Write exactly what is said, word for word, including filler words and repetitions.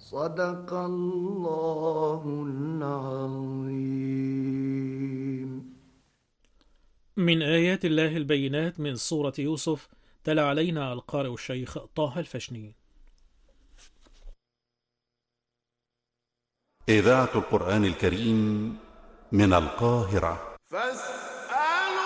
صدق الله العظيم. من آيات الله البينات من سورة يوسف، تلا علينا القارئ الشيخ طه الفشني. إذاعة القرآن الكريم من القاهرة.